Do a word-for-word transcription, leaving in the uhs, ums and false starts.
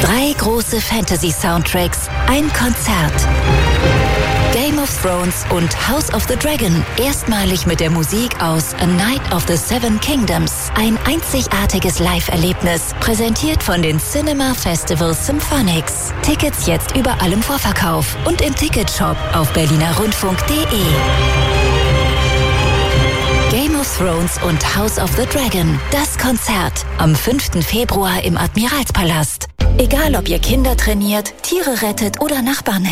Drei große Fantasy-Soundtracks, ein Konzert. Game of Thrones und House of the Dragon. Erstmalig mit der Musik aus A Night of the Seven Kingdoms. Ein einzigartiges Live-Erlebnis. Präsentiert von den Cinema Festival Symphonics. Tickets jetzt überall im Vorverkauf und im Ticketshop auf berliner rundfunk punkt de. Game of Thrones und House of the Dragon. Das Konzert am fünften Februar im Admiralspalast. Egal ob ihr Kinder trainiert, Tiere rettet oder Nachbarn